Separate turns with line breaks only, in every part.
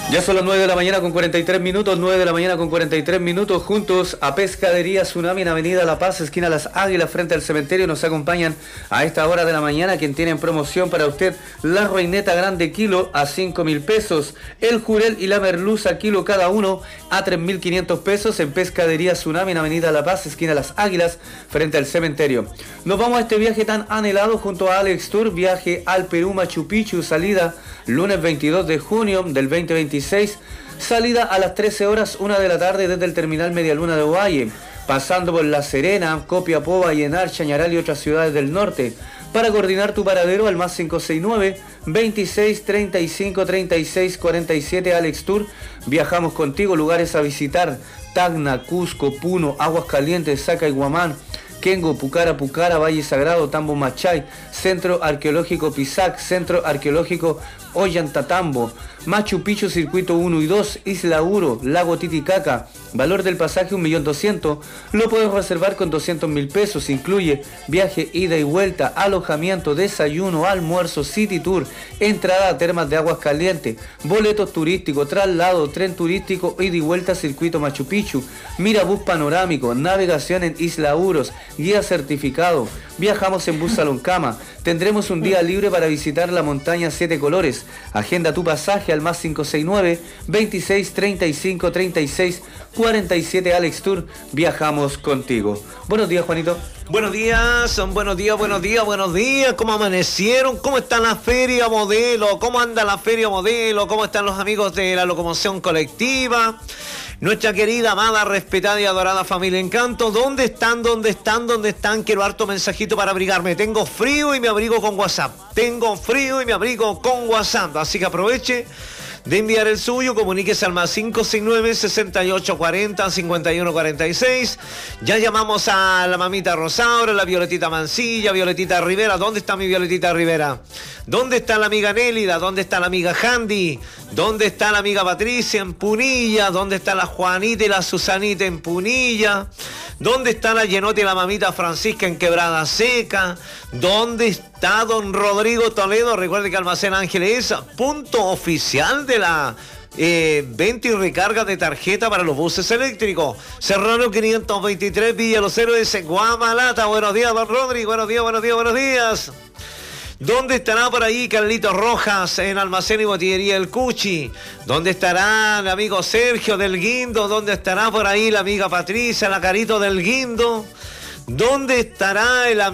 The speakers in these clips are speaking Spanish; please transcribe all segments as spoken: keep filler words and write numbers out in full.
Ya son las nueve de la mañana con cuarenta y tres minutos, nueve de la mañana con cuarenta y tres minutos, juntos a Pescadería Tsunami en Avenida La Paz, esquina Las Águilas, frente al cementerio. Nos acompañan a esta hora de la mañana quien tiene en promoción para usted la reineta grande kilo a cinco mil pesos, el jurel y la merluza kilo cada uno a tres mil quinientos pesos en Pescadería Tsunami en Avenida La Paz, esquina Las Águilas, frente al cementerio. Nos vamos a este viaje tan anhelado junto a Alex Tour, viaje al Perú Machu Picchu, salida lunes veintidós de junio del veinte veintiséis, salida a las trece horas, una de la tarde desde el terminal Medialuna de Ovalle, pasando por La Serena, Copiapó, Vallenar, Chañaral y otras ciudades del norte. Para coordinar tu paradero al más cinco seis nueve, veintiséis, treinta y cinco, treinta y seis, cuarenta y siete. Alex Tour, viajamos contigo, lugares a visitar: Tacna, Cusco, Puno, Aguascalientes, Sacsayhuamán, Kengo, Pucara, Pucara, Valle Sagrado, Tambo Machay, Centro Arqueológico Pisac, Centro Arqueológico Ollantatambo, Machu Picchu, Circuito uno y dos, Isla Uro, Lago Titicaca. Valor del pasaje un millón doscientos mil. Lo puedes reservar con doscientos mil pesos. Incluye viaje, ida y vuelta, alojamiento, desayuno, almuerzo, city tour, entrada a termas de aguas calientes, boletos turísticos, traslado, tren turístico, ida y vuelta, circuito Machu Picchu, mirabús panorámico, navegación en Isla Uros, guía certificado. Viajamos en bus salón cama. Tendremos un día libre para visitar la montaña Siete Colores. Agenda tu pasaje al más cinco seis nueve, veintiséis, treinta y cinco, treinta y seis, cuarenta y siete. Alex Tour, viajamos contigo. Buenos días, Juanito.
Buenos días, son buenos días, buenos días, buenos días. ¿Cómo amanecieron? ¿Cómo está la Feria Modelo? ¿Cómo anda la Feria Modelo? ¿Cómo están los amigos de la locomoción colectiva? Nuestra querida, amada, respetada y adorada familia Encanto. ¿Dónde están? ¿Dónde están? ¿Dónde están? Quiero harto mensajito para abrigarme. Tengo frío y me abrigo con WhatsApp. Tengo frío y me abrigo con WhatsApp. Así que aproveche de enviar el suyo, comuníquese al más cinco seis nueve, sesenta y ocho cuarenta, cincuenta y uno cuarenta y seis. Ya llamamos a la mamita Rosaura, la Violetita Mancilla, Violetita Rivera. ¿Dónde está mi Violetita Rivera? ¿Dónde está la amiga Nélida? ¿Dónde está la amiga Handy? ¿Dónde está la amiga Patricia en Punilla? ¿Dónde está la Juanita y la Susanita en Punilla? ¿Dónde está la Yenota y la mamita Francisca en Quebrada Seca? ¿Dónde está don Rodrigo Toledo? Recuerde que Almacén Ángeles es punto oficial de la eh, venta y recarga de tarjeta para los buses eléctricos. Serrano quinientos veintitrés, Villa Los Héroes, Guamalata. Buenos días, don Rodrigo. Buenos días, buenos días, buenos días. ¿Dónde estará por ahí Carlitos Rojas en Almacén y Botillería El Cuchi? ¿Dónde estará el amigo Sergio del Guindo? ¿Dónde estará por ahí la amiga Patricia, la Carito del Guindo? ¿Dónde estará el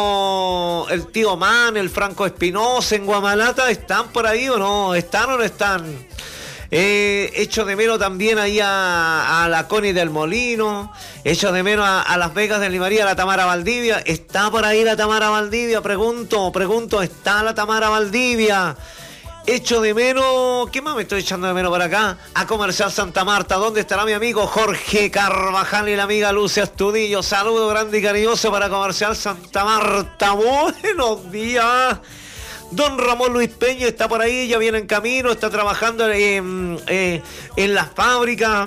amigo, el tío Man, el Franco Espinosa en Guamalata? ¿Están por ahí o no? ¿Están o no están? Eh, echo de menos también ahí a, a la Connie del Molino. Echo de menos a, a Las Vegas de Limaría, la Tamara Valdivia. ¿Está por ahí la Tamara Valdivia? Pregunto, pregunto, ¿está la Tamara Valdivia? Echo de menos... ¿Qué más me estoy echando de menos por acá? A Comercial Santa Marta. ¿Dónde estará mi amigo Jorge Carvajal y la amiga Lucia Astudillo? Saludo grande y cariñoso para Comercial Santa Marta. Buenos días. Don Ramón Luis Peña está por ahí, ya viene en camino, está trabajando en, eh, en las fábricas.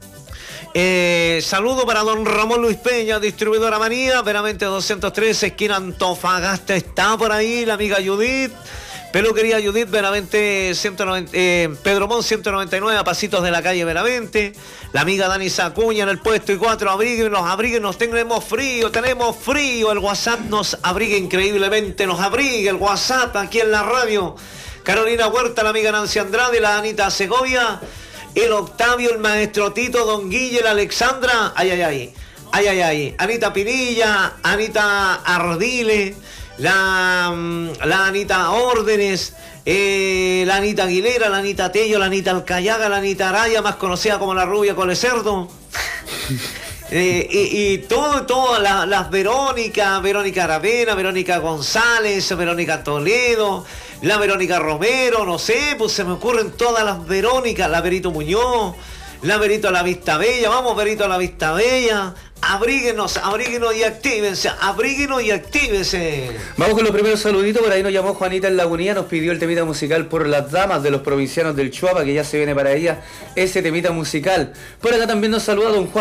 Eh, saludo para don Ramón Luis Peña, distribuidora Manía, Veramente doscientos trece, esquina Antofagasta, está por ahí la amiga Judith. Peluquería Judith, Veramente ciento noventa, eh, Pedro Mon ciento noventa y nueve, a pasitos de la calle Veramente. La amiga Dani Sacuña en el puesto y cuatro, abríguenos, abríguenos, tenemos frío, tenemos frío. El WhatsApp nos abriga increíblemente, nos abriga el WhatsApp aquí en la radio. Carolina Huerta, la amiga Nancy Andrade, la Anita Segovia, el Octavio, el maestro Tito, don Guille, la Alexandra, ay, ay, ay, ay, ay, ay, Anita Pinilla, Anita Ardile, la, la Anita Órdenes, eh, la Anita Aguilera, la Anita Tello, la Anita Alcayaga, la Anita Araya, más conocida como la Rubia Colecerdo. Eh, y, y todo, todo, la, las Verónica, Verónica Aravena, Verónica González, Verónica Toledo, la Verónica Romero, no sé, pues se me ocurren todas las Verónicas, la Verito Muñoz, la Verito a la Vista Bella, vamos Verito a la Vista Bella, abríguenos, abríguenos y actívense, abríguenos y actívense.
Vamos con los primeros saluditos, por ahí nos llamó Juanita en Lagunía, nos pidió el temita musical por las damas de los provincianos del Chuapa, que ya se viene para ella ese temita musical. Por acá también nos saluda don Juan